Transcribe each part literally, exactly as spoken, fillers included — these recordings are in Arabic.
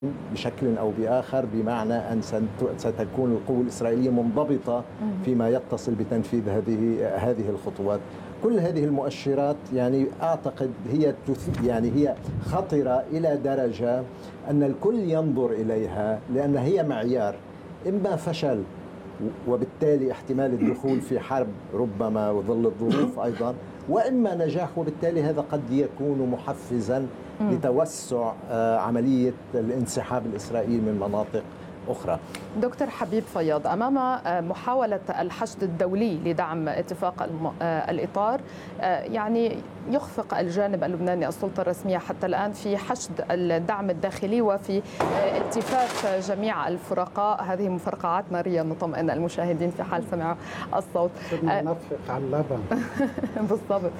بشكل أو بآخر، بمعنى أن ستكون القوة الإسرائيلية منضبطة فيما يتصل بتنفيذ هذه هذه الخطوات. كل هذه المؤشرات يعني أعتقد هي يعني هي خطرة إلى درجة أن الكل ينظر إليها، لأن هي معيار إما فشل وبالتالي احتمال الدخول في حرب ربما وظل الظروف أيضا، وإما نجاح وبالتالي هذا قد يكون محفزا لتوسع عملية الانسحاب الإسرائيلي من مناطق أخرى. دكتور حبيب فياض، أمام محاولة الحشد الدولي لدعم اتفاق الإطار، يعني يخفق الجانب اللبناني السلطة الرسمية حتى الآن في حشد الدعم الداخلي وفي التفاف جميع الفرقاء. هذه مفرقعات نارية نطمئن المشاهدين في حال سمعوا الصوت. نفق على اللبن. بالضبط.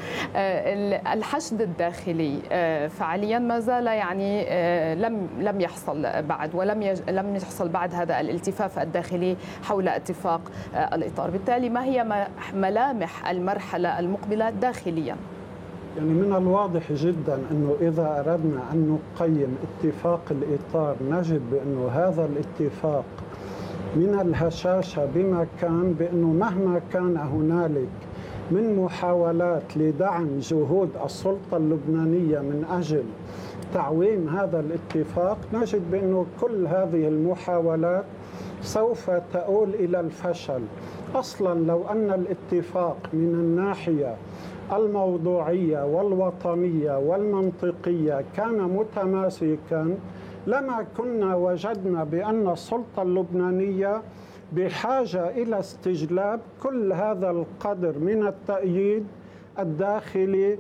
الحشد الداخلي فعليا ما زال يعني لم لم يحصل بعد، ولم يج... لم يحصل بعد هذا الالتفاف الداخلي حول اتفاق الإطار. بالتالي ما هي ملامح المرحلة المقبلة داخليا؟ يعني من الواضح جدا أنه إذا أردنا أن نقيم اتفاق الإطار نجد بأنه هذا الاتفاق من الهشاشة بما كان، بأنه مهما كان هنالك من محاولات لدعم جهود السلطة اللبنانية من أجل تعويم هذا الاتفاق، نجد بأنه كل هذه المحاولات سوف تؤول إلى الفشل. أصلا لو أن الاتفاق من الناحية الموضوعية والوطنية والمنطقية كان متماسكا لما كنا وجدنا بأن السلطة اللبنانية بحاجة إلى استجلاب كل هذا القدر من التأييد الداخلي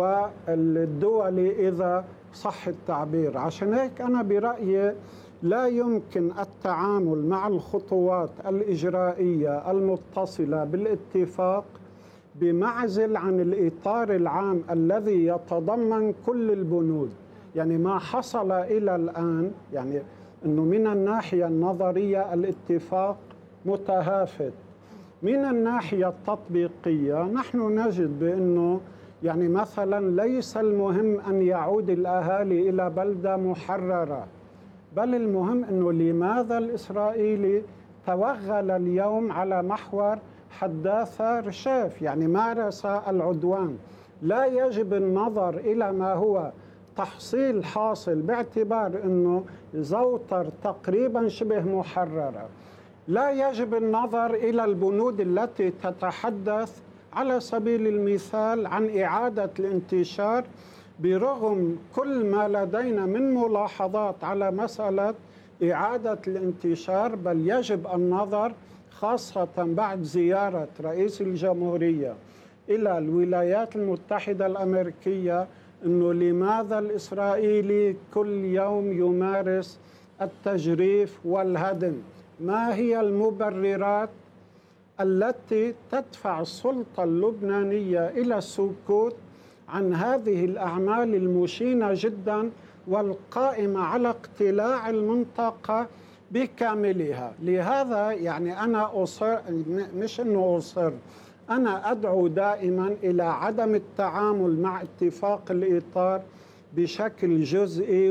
والدولي إذا صح التعبير. عشان هيك أنا برأيي لا يمكن التعامل مع الخطوات الإجرائية المتصلة بالاتفاق بمعزل عن الإطار العام الذي يتضمن كل البنود. يعني ما حصل إلى الآن يعني أنه من الناحية النظرية الاتفاق متهافت، من الناحية التطبيقية نحن نجد بأنه يعني مثلا ليس المهم أن يعود الأهالي إلى بلدة محررة، بل المهم أنه لماذا الإسرائيلي توغل اليوم على محور حداثة رشاف، يعني مارس العدوان. لا يجب النظر إلى ما هو تحصيل حاصل باعتبار أنه زوتر تقريبا شبه محررة. لا يجب النظر إلى البنود التي تتحدث على سبيل المثال عن إعادة الانتشار، برغم كل ما لدينا من ملاحظات على مسألة إعادة الانتشار، بل يجب النظر خاصة بعد زيارة رئيس الجمهورية إلى الولايات المتحدة الأمريكية أنه لماذا الإسرائيلي كل يوم يمارس التجريف والهدم؟ ما هي المبررات التي تدفع السلطة اللبنانية إلى السكوت عن هذه الأعمال المشينة جدا والقائمة على اقتلاع المنطقة بكاملها؟ لهذا يعني أنا أصر، مش أنه أصر، أنا أدعو دائما إلى عدم التعامل مع اتفاق الإطار بشكل جزئي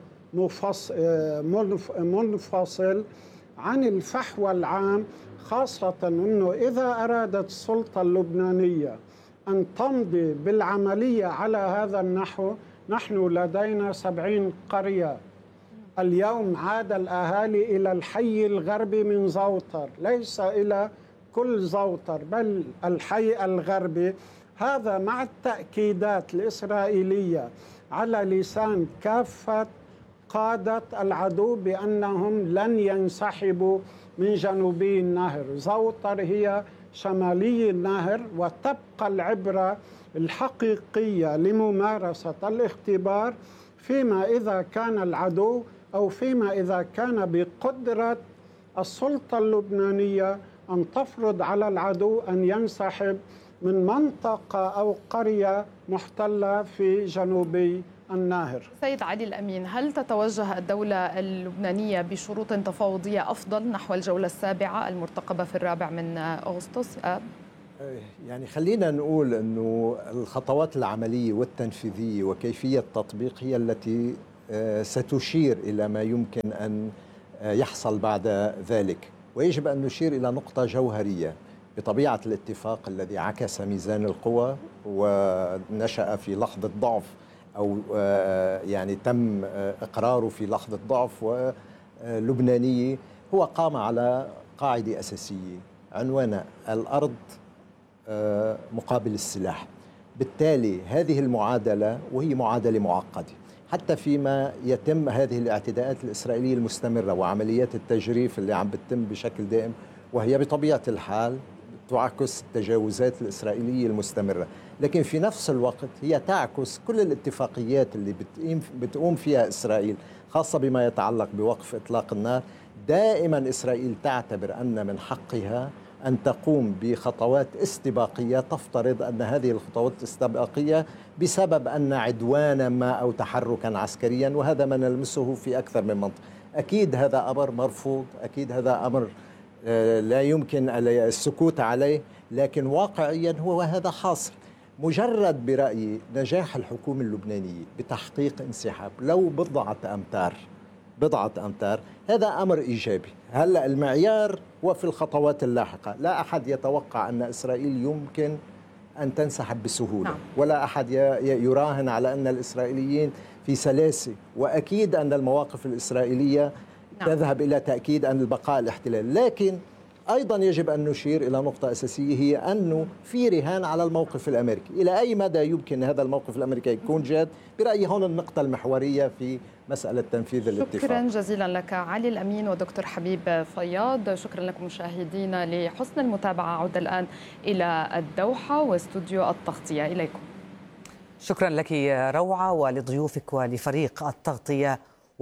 ومنفصل عن الفحوى العام، خاصة أنه إذا أرادت السلطة اللبنانية أن تمضي بالعملية على هذا النحو، نحن لدينا سبعين قرية. اليوم عاد الأهالي إلى الحي الغربي من زوتر، ليس إلى كل زوتر بل الحي الغربي. هذا مع التأكيدات الإسرائيلية على لسان كافة قادة العدو بأنهم لن ينسحبوا من جنوبي النهر. زوتر هي شمالي النهر، وتبقى العبرة الحقيقية لممارسة الاختبار فيما إذا كان العدو أو فيما إذا كان بقدرة السلطة اللبنانية أن تفرض على العدو أن ينسحب من منطقة أو قرية محتلة في جنوبي الناهر. سيد علي الأمين، هل تتوجه الدولة اللبنانية بشروط تفاوضية أفضل نحو الجولة السابعة المرتقبة في الرابع من أغسطس آب؟ يعني خلينا نقول أنه الخطوات العملية والتنفيذية وكيفية التطبيق هي التي ستشير إلى ما يمكن أن يحصل بعد ذلك. ويجب أن نشير إلى نقطة جوهرية بطبيعة الاتفاق الذي عكس ميزان القوى ونشأ في لحظة ضعف، أو يعني تم إقراره في لحظة ضعف ولبنانية. هو قام على قاعدة أساسية عنوانها الأرض مقابل السلاح. بالتالي هذه المعادلة، وهي معادلة معقدة حتى فيما يتم هذه الاعتداءات الإسرائيلية المستمرة وعمليات التجريف اللي عم بتتم بشكل دائم، وهي بطبيعة الحال تعكس التجاوزات الإسرائيلية المستمرة، لكن في نفس الوقت هي تعكس كل الاتفاقيات اللي بتقوم فيها إسرائيل، خاصة بما يتعلق بوقف إطلاق النار. دائما إسرائيل تعتبر أن من حقها أن تقوم بخطوات استباقية تفترض أن هذه الخطوات استباقية بسبب أن عدوانا ما أو تحركا عسكريا، وهذا ما نلمسه في أكثر من منطقة. أكيد هذا أمر مرفوض، أكيد هذا أمر لا يمكن السكوت عليه، لكن واقعيا هو هذا حاصل. مجرد برأيي نجاح الحكومة اللبنانية بتحقيق انسحاب لو بضعة أمتار بضعة أمتار هذا أمر إيجابي. هلأ المعيار هو في الخطوات اللاحقة. لا أحد يتوقع أن إسرائيل يمكن أن تنسحب بسهولة، نعم. ولا أحد يراهن على أن الإسرائيليين في سلاسة، وأكيد أن المواقف الإسرائيلية نعم. تذهب إلى تأكيد أن البقاء الاحتلال. لكن أيضا يجب أن نشير إلى نقطة أساسية، هي أنه في رهان على الموقف الأمريكي. إلى أي مدى يمكن هذا الموقف الأمريكي يكون جاد؟ برأيي هون النقطة المحورية في مسألة تنفيذ الاتفاق. شكرا جزيلا لك علي الأمين ودكتور حبيب فياض. شكرا لكم مشاهدينا لحسن المتابعة. عود الآن إلى الدوحة واستوديو التغطية. إليكم. شكرا لك روعة ولضيوفك ولفريق التغطية،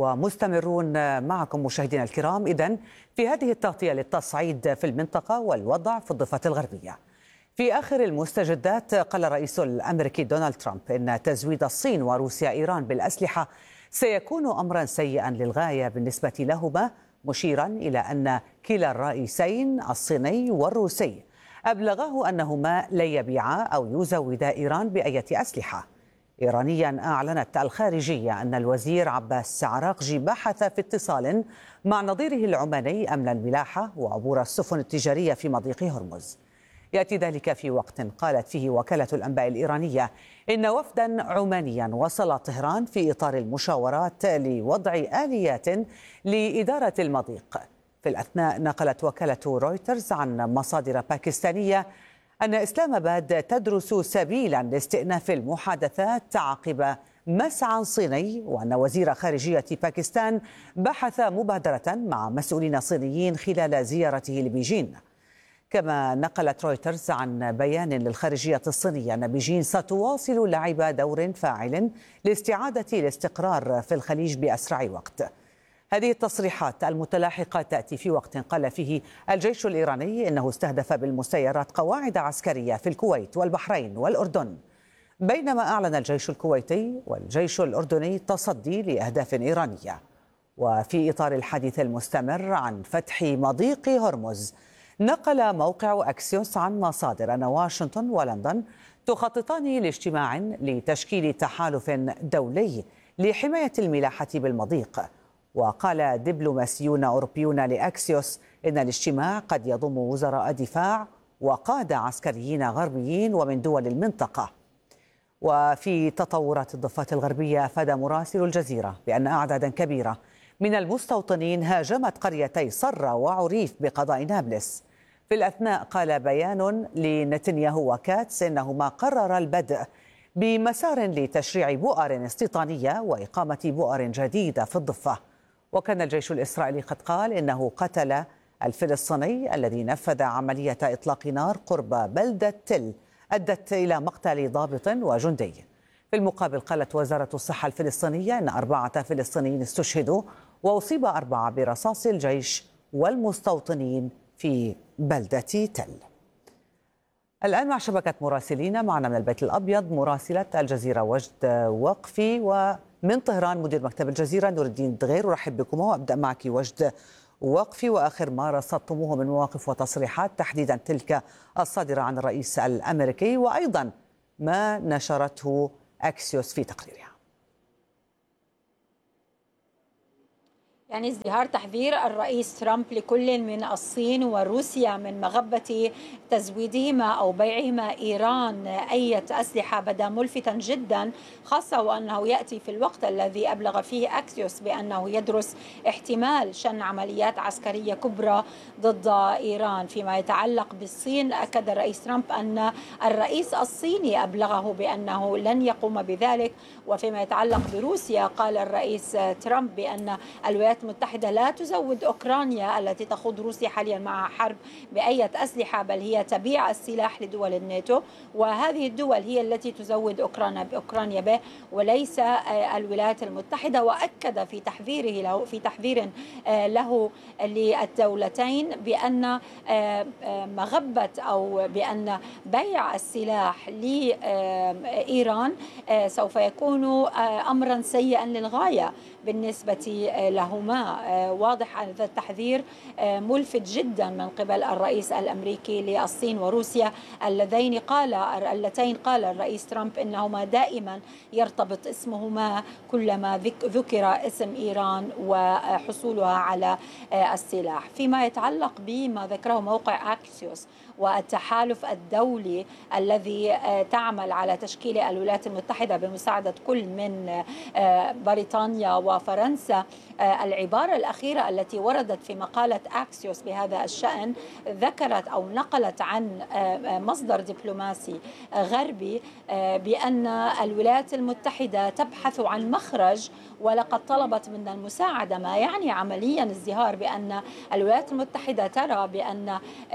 ومستمرون معكم مشاهدينا الكرام إذن في هذه التغطية للتصعيد في المنطقة والوضع في الضفة الغربية. في آخر المستجدات قال الرئيس الأمريكي دونالد ترامب إن تزويد الصين وروسيا إيران بالأسلحة سيكون أمرا سيئا للغاية بالنسبة لهما، مشيرا إلى أن كلا الرئيسين الصيني والروسي أبلغاه أنهما لن يبيعا أو يزودا إيران بأية أسلحة. إيرانيا أعلنت الخارجية أن الوزير عباس عراقجي بحث في اتصال مع نظيره العماني أمن الملاحة وعبور السفن التجارية في مضيق هرمز. يأتي ذلك في وقت قالت فيه وكالة الأنباء الإيرانية إن وفدا عمانيا وصل طهران في إطار المشاورات لوضع آليات لإدارة المضيق. في الأثناء نقلت وكالة رويترز عن مصادر باكستانية أن إسلام آباد تدرس سبيلا لاستئناف المحادثات عقب مسعى صيني، وأن وزير خارجية باكستان بحث مبادرة مع مسؤولين صينيين خلال زيارته لبيجين. كما نقلت رويترز عن بيان للخارجية الصينية أن بيجين ستواصل لعب دور فاعل لاستعادة الاستقرار في الخليج بأسرع وقت. هذه التصريحات المتلاحقة تأتي في وقت قال فيه الجيش الإيراني إنه استهدف بالمسيرات قواعد عسكرية في الكويت والبحرين والأردن، بينما أعلن الجيش الكويتي والجيش الأردني التصدي لأهداف إيرانية. وفي إطار الحديث المستمر عن فتح مضيق هرمز، نقل موقع أكسيوس عن مصادر أن واشنطن ولندن تخططان لاجتماع لتشكيل تحالف دولي لحماية الملاحة بالمضيق. وقال دبلوماسيون أوروبيون لأكسيوس إن الاجتماع قد يضم وزراء دفاع وقادة عسكريين غربيين ومن دول المنطقة. وفي تطورات الضفة الغربية أفاد مراسل الجزيرة بأن أعدادا كبيرة من المستوطنين هاجمت قريتي صرة وعريف بقضاء نابلس. في الأثناء قال بيان لنتنياهو وكاتس إنهما قرر البدء بمسار لتشريع بؤر استيطانية وإقامة بؤر جديدة في الضفة. وكان الجيش الإسرائيلي قد قال إنه قتل الفلسطيني الذي نفذ عملية إطلاق نار قرب بلدة تل أدت إلى مقتل ضابط وجندي. في المقابل قالت وزارة الصحة الفلسطينية أن أربعة فلسطينيين استشهدوا وأصيب أربعة برصاص الجيش والمستوطنين في بلدة تل. الآن مع شبكة مراسلين، معنا من البيت الأبيض مراسلة الجزيرة وجد وقفي، ومن طهران مدير مكتب الجزيرة نور الدين دغير. أرحب بكم وأبدأ معك وجد وقفي، وآخر ما رصدتموه من مواقف وتصريحات تحديدا تلك الصادرة عن الرئيس الأمريكي، وأيضا ما نشرته أكسيوس في تقريرها. يعني ازدهار تحذير الرئيس ترامب لكل من الصين وروسيا من مغبة تزويدهما أو بيعهما إيران أي أسلحة بدا ملفتا جدا، خاصة وأنه يأتي في الوقت الذي أبلغ فيه أكسيوس بأنه يدرس احتمال شن عمليات عسكرية كبرى ضد إيران. فيما يتعلق بالصين، أكد الرئيس ترامب أن الرئيس الصيني أبلغه بأنه لن يقوم بذلك. وفيما يتعلق بروسيا، قال الرئيس ترامب بأن الولايات المتحدة لا تزود أوكرانيا التي تخوض روسيا حاليا مع حرب بأية أسلحة، بل هي تبيع السلاح لدول الناتو، وهذه الدول هي التي تزود أوكرانيا بأوكرانيا به وليس الولايات المتحدة. وأكد في تحذيره له في تحذير له للدولتين بأن مغبة أو بأن بيع السلاح لإيران سوف يكون أمرا سيئا للغاية بالنسبة لهما. واضح أن هذا التحذير ملفت جدا من قبل الرئيس الأمريكي للصين وروسيا اللذين قال اللتين قال الرئيس ترامب إنهما دائما يرتبط اسمهما كلما ذكر اسم إيران وحصولها على السلاح. فيما يتعلق بما ذكره موقع أكسيوس والتحالف الدولي الذي تعمل على تشكيل الولايات المتحدة بمساعدة كل من بريطانيا وفرنسا، العبارة الأخيرة التي وردت في مقالة أكسيوس بهذا الشأن ذكرت أو نقلت عن مصدر دبلوماسي غربي بأن الولايات المتحدة تبحث عن مخرج ولقد طلبت منا المساعدة، ما يعني عمليا ازدهار بأن الولايات المتحدة ترى بأن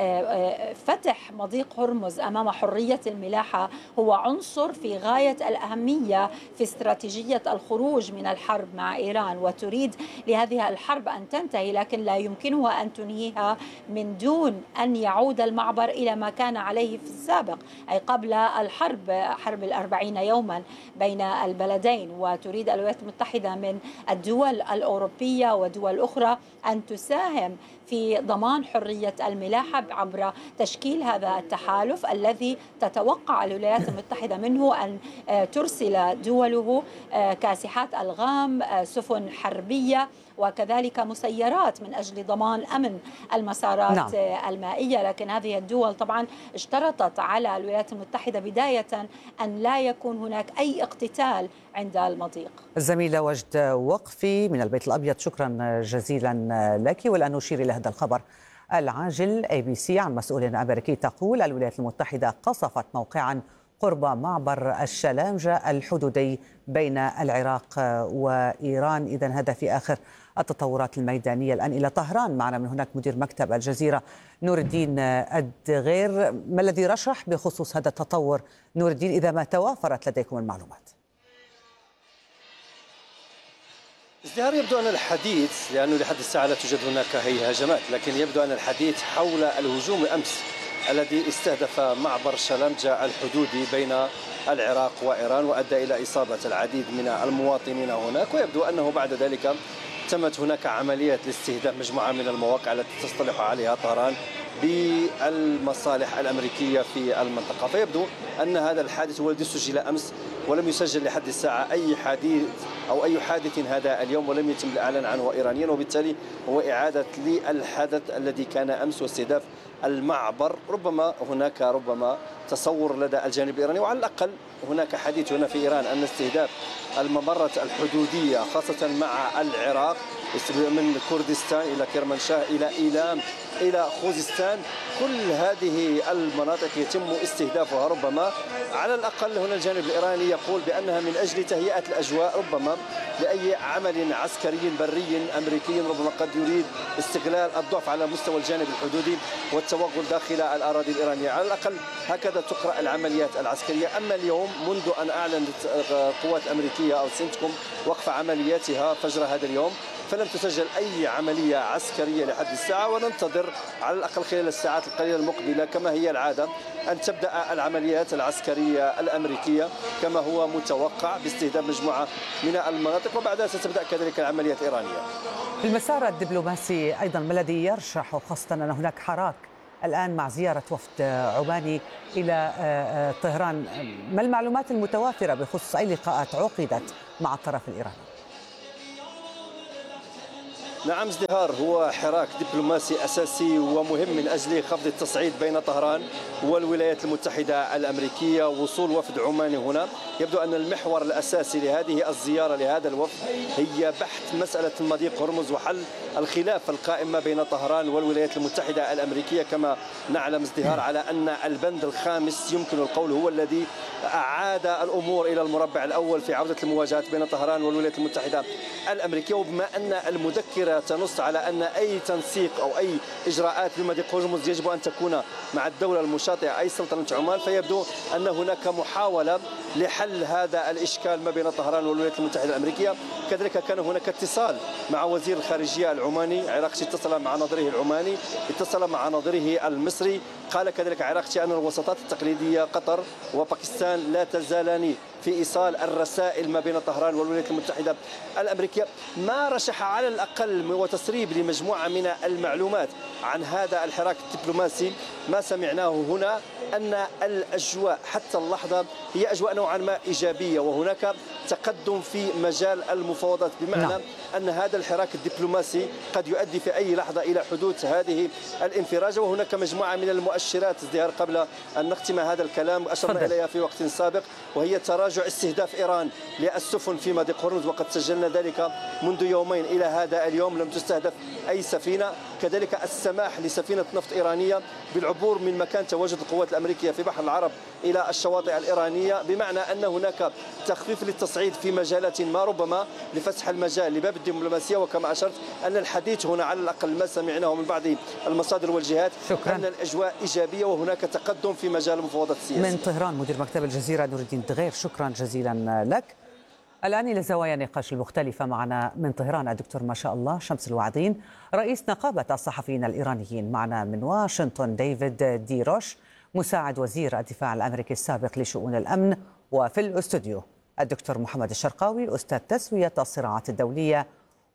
فتح مضيق هرمز أمام حرية الملاحة هو عنصر في غاية الأهمية في استراتيجية الخروج من الحرب مع إيران، وتريد لهذه الحرب أن تنتهي، لكن لا يمكنها أن تنهيها من دون أن يعود المعبر إلى ما كان عليه في السابق، أي قبل الحرب حرب الأربعين يوما بين البلدين. وتريد الولايات المتحدة من الدول الأوروبية ودول أخرى أن تساهم في ضمان حرية الملاحة عبر تشكيل هذا التحالف الذي تتوقع الولايات المتحدة منه أن ترسل دوله كاسحات ألغام، سفن حربية، وكذلك مسيرات من أجل ضمان أمن المسارات نعم. المائية. لكن هذه الدول طبعا اشترطت على الولايات المتحدة بداية أن لا يكون هناك أي اقتتال عند المضيق. الزميلة وجد وقفي من البيت الأبيض، شكرا جزيلا لك. والآن نشير إلى هذا الخبر العاجل. اي بي سي عن مسؤول أمريكي تقول الولايات المتحدة قصفت موقعا قرب معبر الشلامجة الحدودي بين العراق وإيران. إذن هذا في آخر التطورات الميدانية. الآن إلى طهران، معنا من هناك مدير مكتب الجزيرة نور الدين الدغير. ما الذي رشح بخصوص هذا التطور نور الدين إذا ما توافرت لديكم المعلومات؟ ازدهار يبدو أن الحديث، لأنه لحد الساعة لا توجد هناك أي هجمات، لكن يبدو أن الحديث حول الهجوم أمس الذي استهدف معبر شلامجة الحدودي بين العراق وإيران وأدى إلى إصابة العديد من المواطنين هناك. ويبدو أنه بعد ذلك تمت هناك عملية لاستهداف مجموعة من المواقع التي تصطلح عليها طهران بالمصالح الأمريكية في المنطقة. فيبدو أن هذا الحادث هو الذي سجل أمس ولم يسجل لحد الساعة أي حديث أو أي حادث هذا اليوم، ولم يتم الإعلان عنه إيرانيا، وبالتالي هو إعادة للحدث الذي كان أمس واستهداف المعبر. ربما هناك ربما تصور لدى الجانب الإيراني، وعلى الأقل هناك حديث هنا في إيران أن استهداف الممرة الحدودية خاصة مع العراق من كردستان إلى كرمانشاه إلى إيلام إلى خوزستان، كل هذه المناطق يتم استهدافها. ربما على الأقل هنا الجانب الإيراني يقول بأنها من أجل تهيئة الأجواء ربما لأي عمل عسكري بري أمريكي ربما قد يريد استغلال الضعف على مستوى الجانب الحدودي والتوغل داخل الأراضي الإيرانية. على الأقل هكذا تقرأ العمليات العسكرية. أما اليوم منذ أن أعلنت قوات أمريكية أو سنتكوم وقف عملياتها فجر هذا اليوم فلم تسجل أي عملية عسكرية لحد الساعة، وننتظر على الأقل خلال الساعات القليلة المقبلة كما هي العادة أن تبدأ العمليات العسكرية الأمريكية كما هو متوقع باستهداف مجموعة من المناطق، وبعدها ستبدأ كذلك العمليات الإيرانية. في المسار الدبلوماسي أيضا ما الذي يرشح، خاصة أن هناك حراك الآن مع زيارة وفد عماني إلى طهران، ما المعلومات المتوافرة بخصوص أي لقاءات عقدت مع الطرف الإيراني؟ نعم، ازدهار هو حراك دبلوماسي أساسي ومهم من أجل خفض التصعيد بين طهران والولايات المتحدة الأمريكية. وصول وفد عماني هنا، يبدو أن المحور الأساسي لهذه الزيارة لهذا الوفد هي بحث مسألة مضيق هرمز وحل الخلاف القائم ما بين طهران والولايات المتحدة الأمريكية. كما نعلم ازدهار على أن البند الخامس يمكن القول هو الذي أعاد الأمور إلى المربع الأول في عودة المواجهات بين طهران والولايات المتحدة الأمريكية. وبما أن المذكرة تنص على أن أي تنسيق أو أي إجراءات بمضيق هرمز يجب أن تكون مع الدولة المشاطئة أي سلطنة عمان، فيبدو أن هناك محاولة لحل هذا الإشكال ما بين طهران والولايات المتحدة الأمريكية. كذلك كان هناك اتصال مع وزير الخارجية العماني عراقشي، اتصل مع نظيره العماني، اتصل مع نظيره المصري. قال كذلك عراقشي أن الوساطات التقليدية قطر وباكستان لا تزالان في إيصال الرسائل ما بين طهران والولايات المتحدة الأمريكية. ما رشح على الأقل وتسريب لمجموعة من المعلومات عن هذا الحراك الدبلوماسي. ما سمعناه هنا أن الأجواء حتى اللحظة هي أجواء نوعا ما إيجابية، وهناك تقدم في مجال المفاوضات، بمعنى نعم. أن هذا الحراك الدبلوماسي قد يؤدي في أي لحظة إلى حدوث هذه الانفراجة. وهناك مجموعة من المؤشرات ازدهار قبل أن نختم هذا الكلام أشرنا إليها في وقت سابق، وهي تراجع استهداف إيران للسفن في مضيق هرمز، وقد سجلنا ذلك منذ يومين إلى هذا اليوم لم تستهدف أي سفينة. كذلك السماح لسفينة نفط إيرانية بالعبور من مكان تواجد القوات الأمريكية في بحر العرب إلى الشواطئ الإيرانية، بمعنى أن هناك تخفيف للتصعيد في مجالات ما، ربما لفتح المجال لباب الدبلوماسية. وكما أشرت أن الحديث هنا على الأقل ما سمعناه من بعض المصادر والجهات شكرا. أن الأجواء إيجابية وهناك تقدم في مجال المفاوضات السياسية. من طهران مدير مكتب الجزيرة نور الدين دغير، شكرا جزيلا لك. الآن إلى زوايا النقاش المختلفة. معنا من طهران الدكتور ما شاء الله شمس الوعدين رئيس نقابة الصحفيين الإيرانيين. معنا من واشنطن ديفيد ديروش مساعد وزير الدفاع الأمريكي السابق لشؤون الأمن. وفي الأستوديو الدكتور محمد الشرقاوي أستاذ تسوية الصراعات الدولية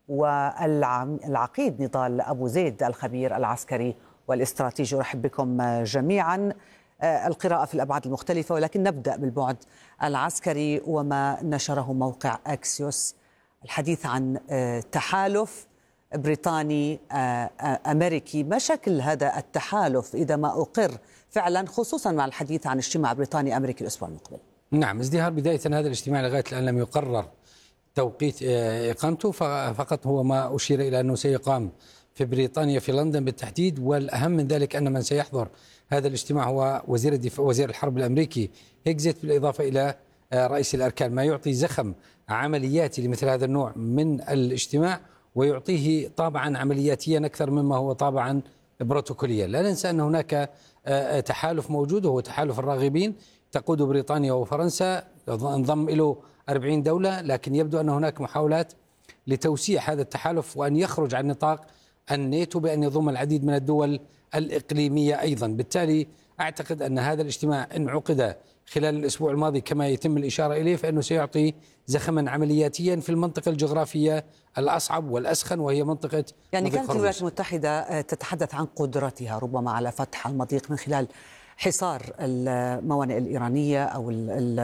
والعقيد نضال أبو زيد الخبير العسكري والاستراتيجي. أرحب بكم جميعا. القراءة في الأبعاد المختلفة، ولكن نبدأ بالبعد العسكري وما نشره موقع أكسيوس، الحديث عن تحالف بريطاني أمريكي. ما شكل هذا التحالف إذا ما أقر فعلا، خصوصا مع الحديث عن اجتماع بريطاني أمريكي الأسبوع المقبل؟ نعم، ازدهار بداية هذا الاجتماع لغاية الآن لم يقرر توقيت إقامته، فقط هو ما أشير إلى أنه سيقام في بريطانيا في لندن بالتحديد. والأهم من ذلك أن من سيحضر هذا الاجتماع هو وزير الدفاع وزير الحرب الأمريكي هيكزيت، بالإضافة إلى رئيس الأركان، ما يعطي زخم عملياتي لمثل هذا النوع من الاجتماع ويعطيه طابعا عملياتيا أكثر مما هو طابعا بروتوكوليا. لا ننسى أن هناك تحالف موجود وهو تحالف الراغبين تقود بريطانيا وفرنسا، انضم له أربعين دولة، لكن يبدو أن هناك محاولات لتوسيع هذا التحالف وأن يخرج عن نطاق الناتو بأن يضم العديد من الدول الإقليمية أيضا. بالتالي أعتقد أن هذا الاجتماع إن عقد خلال الأسبوع الماضي كما يتم الإشارة إليه فإنه سيعطي زخما عملياتيا في المنطقة الجغرافية الأصعب والأسخن، وهي منطقة يعني كانت الولايات المتحدة تتحدث عن قدرتها ربما على فتح المضيق من خلال حصار الموانئ الإيرانية أو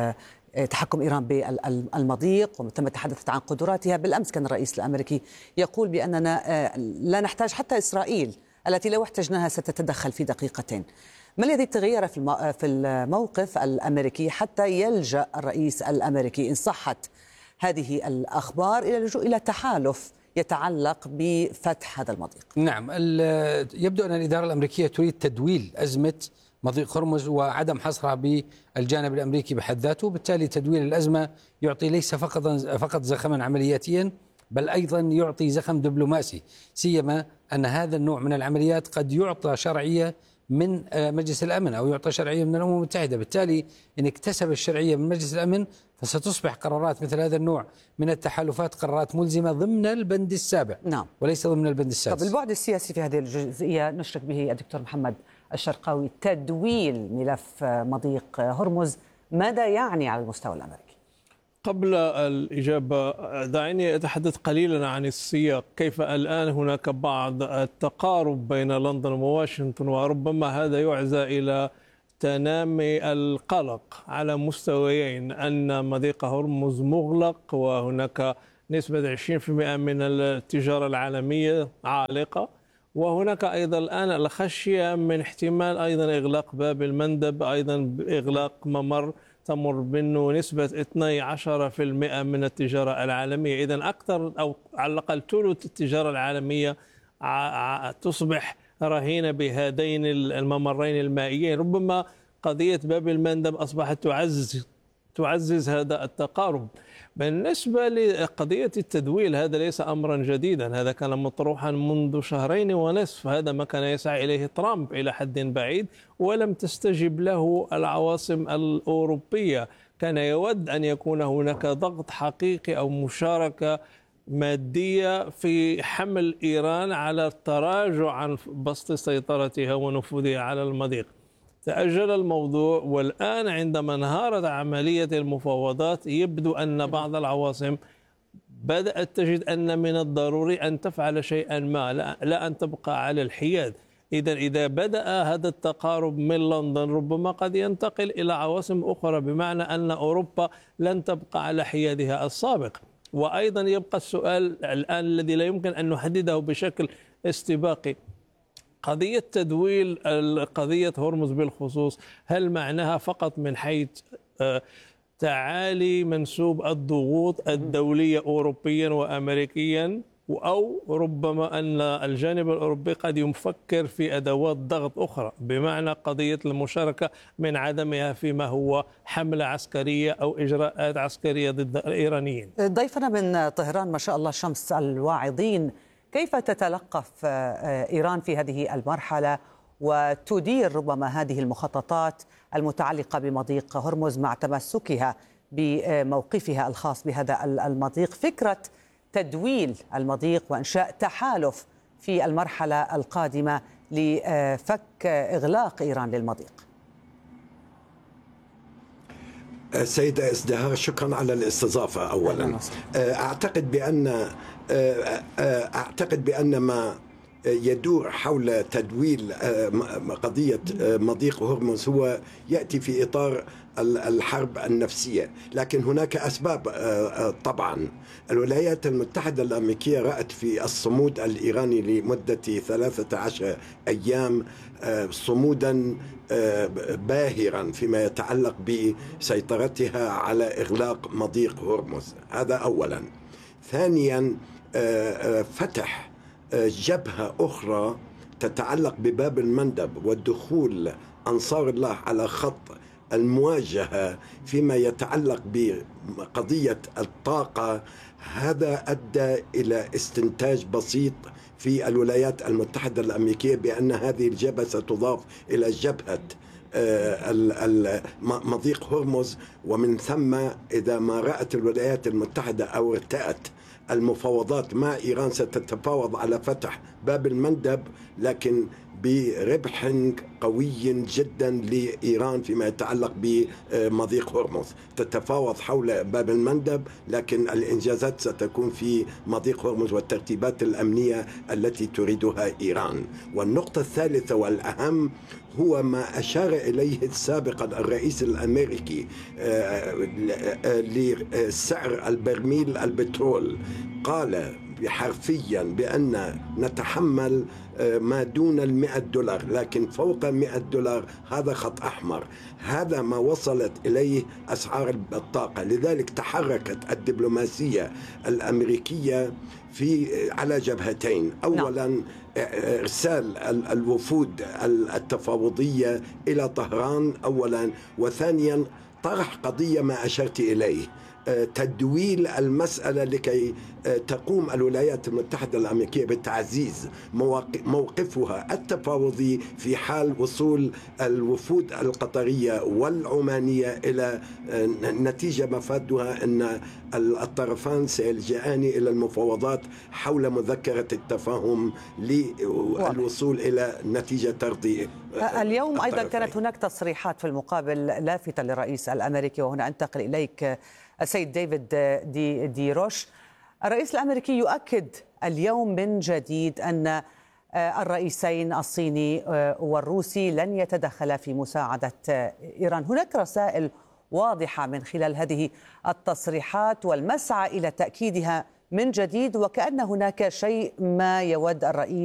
تحكم إيران بالمضيق، وتم تحدثت عن قدراتها. بالأمس كان الرئيس الأمريكي يقول بأننا لا نحتاج حتى إسرائيل التي لو احتجناها ستتدخل في دقيقتين. ما الذي تغير في الموقف الأمريكي حتى يلجأ الرئيس الأمريكي إن صحت هذه الأخبار إلى اللجوء إلى تحالف يتعلق بفتح هذا المضيق؟ نعم، يبدو أن الإدارة الأمريكية تريد تدويل أزمة مضيق هرمز وعدم حصرها بالجانب الأمريكي بحد ذاته. بالتالي تدويل الأزمة يعطي ليس فقط فقط زخما عملياتيا، بل أيضا يعطي زخم دبلوماسي، سيما أن هذا النوع من العمليات قد يعطى شرعية من مجلس الأمن أو يعطى شرعية من الأمم المتحدة. بالتالي إن اكتسب الشرعية من مجلس الأمن فستصبح قرارات مثل هذا النوع من التحالفات قرارات ملزمة ضمن البند السابع، نعم، وليس ضمن البند السادس. طب البعد السياسي في هذه الجزئية نشرك به الدكتور محمد الشرقاوي، تدويل ملف مضيق هرمز ماذا يعني على المستوى الأمريكي؟ قبل الإجابة دعيني أتحدث قليلا عن السياق. كيف الآن هناك بعض التقارب بين لندن وواشنطن، وربما هذا يعزى إلى تنامي القلق على مستويين، أن مضيق هرمز مغلق وهناك نسبة عشرين بالمئة من التجارة العالمية عالقة. وهناك أيضا الآن الخشية من احتمال أيضا إغلاق باب المندب، أيضا إغلاق ممر تمر منه نسبة اثني عشر بالمئة من التجارة العالمية. إذن أكثر أو على الأقل ثلث التجارة العالمية تصبح رهينة بهذين الممرين المائيين. ربما قضية باب المندب أصبحت تعزز تعزز هذا التقارب. بالنسبة لقضية التدويل، هذا ليس أمرا جديدا، هذا كان مطروحا منذ شهرين ونصف، هذا ما كان يسعى إليه ترامب إلى حد بعيد ولم تستجب له العواصم الأوروبية. كان يود أن يكون هناك ضغط حقيقي أو مشاركة مادية في حمل إيران على التراجع عن بسط سيطرتها ونفوذها على المضيق. تأجل الموضوع، والآن عندما انهارت عملية المفاوضات يبدو أن بعض العواصم بدأت تجد أن من الضروري أن تفعل شيئا ما، لا, لا أن تبقى على الحياد. إذا إذا بدأ هذا التقارب من لندن ربما قد ينتقل إلى عواصم أخرى، بمعنى أن أوروبا لن تبقى على حيادها السابق. وأيضا يبقى السؤال الآن الذي لا يمكن أن نحدده بشكل استباقي، قضية تدويل قضية هرمز بالخصوص، هل معناها فقط من حيث تعالي منسوب الضغوط الدولية أوروبيا وأمريكيا، أو ربما أن الجانب الأوروبي قد يفكر في أدوات ضغط أخرى، بمعنى قضية المشاركة من عدمها فيما هو حملة عسكرية أو إجراءات عسكرية ضد الإيرانيين. ضيفنا من طهران ما شاء الله شمس الواعظين، كيف تتلقف إيران في هذه المرحلة وتدير ربما هذه المخططات المتعلقة بمضيق هرمز مع تمسكها بموقفها الخاص بهذا المضيق؟ فكرة تدويل المضيق وإنشاء تحالف في المرحلة القادمة لفك إغلاق إيران للمضيق. سيدة ازدهار، شكرا على الاستضافة. أولا أعتقد بأن أعتقد بأن ما يدور حول تدويل قضية مضيق هرمز هو يأتي في إطار الحرب النفسية، لكن هناك أسباب. طبعا الولايات المتحدة الأمريكية رأت في الصمود الإيراني لمدة ثلاثة عشر أيام صمودا باهرا فيما يتعلق بسيطرتها على إغلاق مضيق هرمز، هذا أولا. ثانيا فتح جبهة أخرى تتعلق بباب المندب والدخول أنصار الله على خط المواجهة فيما يتعلق بقضية الطاقة. هذا أدى إلى استنتاج بسيط في الولايات المتحدة الأمريكية بأن هذه الجبهة ستضاف إلى جبهة مضيق هرمز، ومن ثم إذا ما رأت الولايات المتحدة أو ارتأت المفاوضات مع إيران ستتفاوض على فتح باب المندب، لكن بربح قوي جدا لإيران فيما يتعلق بمضيق هرمز. تتفاوض حول باب المندب، لكن الإنجازات ستكون في مضيق هرمز والترتيبات الأمنية التي تريدها إيران. والنقطة الثالثة والأهم هو ما أشار إليه سابقا الرئيس الأمريكي لسعر البرميل البترول. قال حرفيا بأن نتحمل ما دون المئة دولار، لكن فوق مئة دولار هذا خط أحمر. هذا ما وصلت إليه أسعار الطاقة. لذلك تحركت الدبلوماسية الأمريكية في على جبهتين. أولا إرسال الوفود التفاوضية إلى طهران أولا، وثانيا طرح قضية ما أشرت إليه، تدويل المسألة لكي تقوم الولايات المتحدة الأمريكية بتعزيز موقفها التفاوضي في حال وصول الوفود القطرية والعمانية إلى نتيجة مفادها أن الطرفان سيلجأان إلى المفاوضات حول مذكرة التفاهم للوصول إلي نتيجة ترضي. اليوم أيضا كانت هناك تصريحات في المقابل لافتة للرئيس الأمريكي، وهنا أنتقل إليك السيد ديفيد دي, دي روش. الرئيس الأمريكي يؤكد اليوم من جديد أن الرئيسين الصيني والروسي لن يتدخلا في مساعدة إيران. هناك رسائل واضحة من خلال هذه التصريحات والمسعى إلى تأكيدها من جديد، وكأن هناك شيء ما يود الرئيس